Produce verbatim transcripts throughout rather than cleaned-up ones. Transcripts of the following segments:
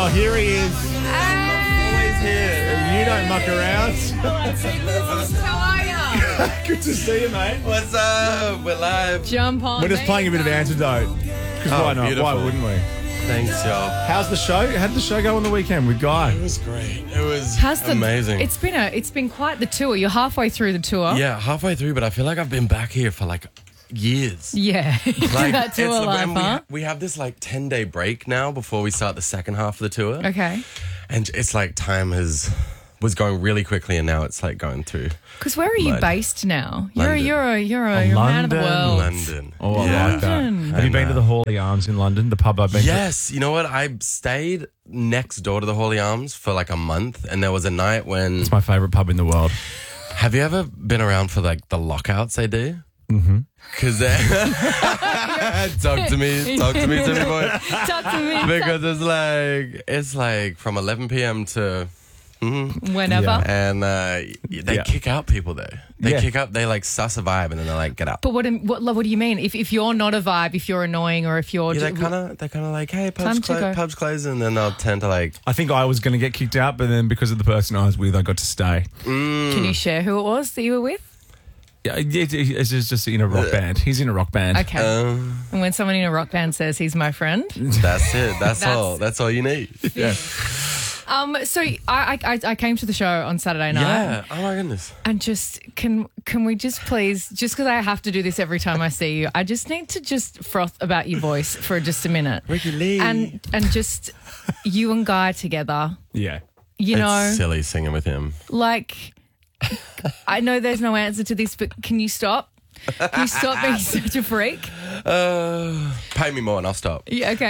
Oh, here he is. Always here. You don't muck around. How are you? Good to see you, mate. What's up? We're live. Jump on. We're just me. playing a bit of antidote. Because Oh, why not? beautiful. Why wouldn't we? Thanks, y'all. How's the show? How did the show go on the weekend with Guy? It was great. It was How's the, amazing. It's been a. It's been quite the tour. You're halfway through the tour. yeah, halfway through, but I feel like I've been back here for like years. Yeah. Like, that tour it's- life, and we, huh? ha- we have this like ten day break now before we start the second half of the tour. Okay. And it's like time has was going really quickly, and now it's like going through Because where are you Mud. based now? You're a, London. you're a you're a Oh, you're a man of the London. world. London. Oh, I yeah. like that. London. Have you been to the Hawley Arms in London, the pub I've been Yes, you know what? I stayed next door to the Hawley Arms for like a month, and there was a night when. to? It's my favourite pub in the world. Have you ever been around for like the lockouts they do? Mm-hmm. Because talk to me, talk to me, Timmy boy. Talk to me. Because it's like it's like from eleven p.m. to. Whenever. Yeah. And uh, they Yeah. kick out people though. They Yeah. kick up. They like suss a vibe, and then they're like, get out. But what what what do you mean? If if you're not a vibe, if you're annoying, or if you're Yeah, they ju- kind of, they kind of like, hey, Time pubs, to clo- go. pubs closed, and then they'll tend to like, I think I was going to get kicked out, but then because of the person I was with, I got to stay. can you share who it was that you were with? Yeah, it- it- it's just just in a rock band. He's in a rock band. Okay. um, And when someone in a rock band says he's my friend, that's it. That's, That's- all. That's all you need. Yeah. um, so I, I I came to the show on Saturday night. Yeah. Oh my goodness. And just can can we just please, just because I have to do this every time I see you, I just need to just froth about your voice for just a minute. Ricky Lee. And and just you and Guy together, Yeah. you it's know, silly singing with him. like I know there's no answer to this, but can you stop? Can you stop being such a freak? Uh, pay me more and I'll stop. Yeah, okay.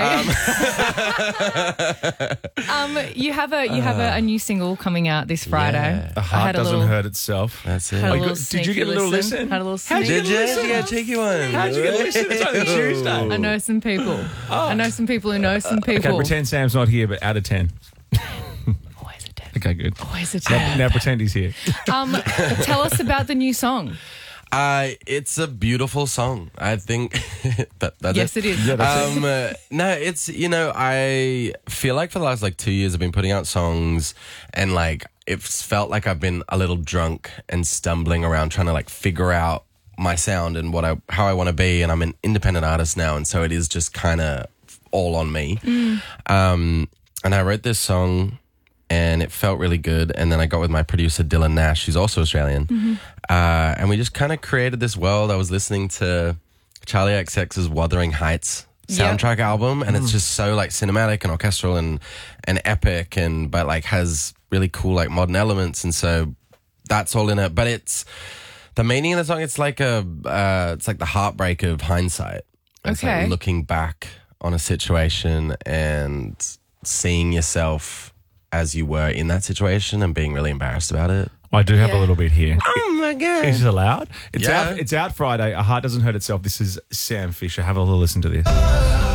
Um, you have a you have a, a new single coming out this Friday. Yeah. The I heart had a doesn't little, hurt itself. That's it. Had a Oh, you little got- did you sneaky get a little listen? Had a little How'd sneak. you Did you? listen? Did you get a cheeky one? How'd you get a listen? It's only Tuesday. I know some people. I know some people who know some people. Okay, pretend Sam's not here, but out of ten. Always a ten. Okay, good. Always a Now, ten. now pretend he's here. Um, tell us about the new song. Uh, it's a beautiful song. I think that, that's Yes, it is. Yeah, that's um, uh, no, it's, you know, I feel like for the last like two years I've been putting out songs, and like it's felt like I've been a little drunk and stumbling around trying to like figure out my sound and what I how I want to be, and I'm an independent artist now, and so it is just kind of all on me. Um, and I wrote this song, and it felt really good. And then I got with my producer, Dylan Nash, who's also Australian. Uh, and we just kind of created this world. I was listening to Charlie X X's Wuthering Heights Yep. soundtrack album, and it's just so like cinematic and orchestral and, and epic, and but like has really cool like modern elements. And so that's all in it. But it's the meaning of the song. It's like a, uh, it's like the heartbreak of hindsight. It's Okay. like looking back on a situation and seeing yourself as you were in that situation and being really embarrassed about it. I do have Yeah. a little bit here. Oh my god! Is it allowed? It's Yeah. out. It's out Friday. A Heart Doesn't Hurt Itself. This is Sam Fisher. Have a little listen to this.